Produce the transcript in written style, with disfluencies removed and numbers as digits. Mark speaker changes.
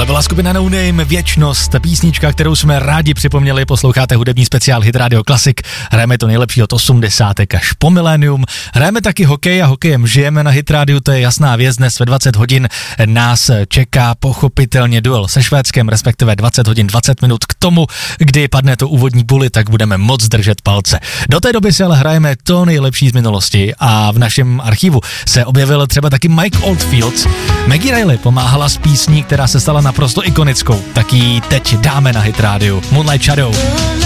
Speaker 1: Tohle byla skupina No Name, Věčnost, písnička, kterou jsme rádi připomněli, posloucháte hudební speciál Hit Radio Classic, hrajeme to nejlepší od 80. až po milénium, hrajeme taky hokej a hokejem žijeme na Hit Radio, to je jasná věc, dnes ve 20 hodin nás čeká pochopitelně duel se Švédskem, respektive 20 hodin 20 minut k tomu, kdy padne to úvodní bully, tak budeme moc držet palce. Do té doby si ale hrajeme to nejlepší z minulosti a v našem archivu se objevil třeba taky Mike Oldfield. Maggie Reilly pomáhala s písní, která se stala naprosto ikonickou, tak ji teď dáme na Hit Radio. Moonlight Shadow.